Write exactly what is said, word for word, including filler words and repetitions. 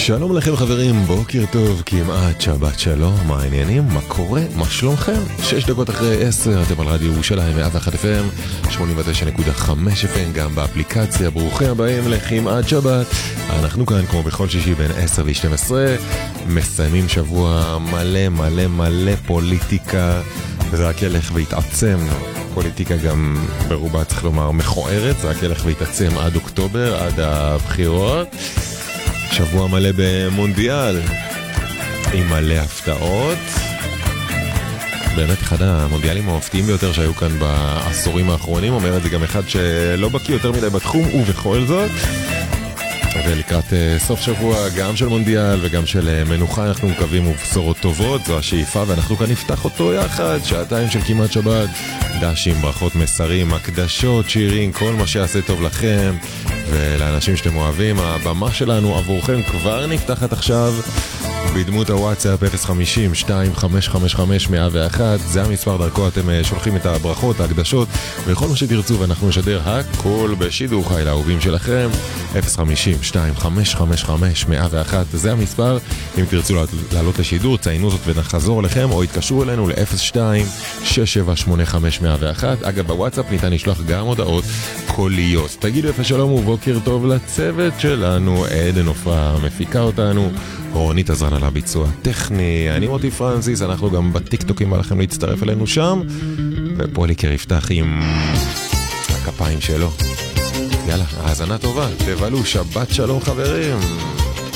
שלום לכם חברים, בוקר טוב, כמעט שבת שלום, מה העניינים? מה קורה? מה שלומכם? שש דקות אחרי עשר, אתם על רדיו ירושלים מאה ואחת אף אם, שמונים ותשע נקודה חמש אף אם, גם באפליקציה. ברוכים הבאים לכמעט שבת. אנחנו כאן כמו בכל שישי בין עשר ל-שתים עשרה, מסיימים שבוע מלא מלא מלא פוליטיקה, וזה רק ילך והתעצם. פוליטיקה גם ברובה צריך לומר מכוערת, זה רק ילך והתעצם עד אוקטובר, עד הבחירות. שבוע מלא במונדיאל עם מלא הפתעות, באמת אחד המונדיאלים המופתיים ביותר שהיו כאן בעשורים האחרונים. אומר את זה גם אחד שלא בקיא יותר מדי בתחום, ובכל זאת ולקראת סוף שבוע גם של מונדיאל וגם של מנוחה, אנחנו מקווים ובשורות טובות, זו השאיפה, ואנחנו כאן נפתח אותו יחד, שעתיים של כמעט שבת, דשים, ברכות, מסרים, הקדשות, שירים, כל מה שיעשה טוב לכם ולאנשים שאתם אוהבים. הבמה שלנו עבורכם כבר נפתחת עכשיו בדמות הוואטסאפ אפס חמישים שתיים חמש חמש חמש מאה ואחת, זה המספר דרכו אתם שולחים את הברכות, ההקדשות וכל מה שתרצו, ואנחנו נשדר הכל בשידור חי לאהובים שלכם. אפס חמישים שתיים חמש חמש חמש מאה ואחת, זה המספר. אם תרצו לעלות לשידור, ציינו זאת ונחזור לכם, או התקשרו אלינו ל-אפס שתיים שש שבע שמונה חמש מאה ואחת. אגב, בוואטסאפ ניתן לשלוח גם הודעות קוליות. תגידו יפה שלום ובוקר טוב לצוות שלנו, עדן אופרה מפיקה אותנו, רונית עזרן על הביצוע טכני, אני מוטי פרנסיס, אנחנו גם בטיקטוקים, בא לכם להצטרף אלינו שם, ופוליקר יפתח עם הכפיים שלו. יאללה, האזנה טובה, תבלו, שבת שלום חברים.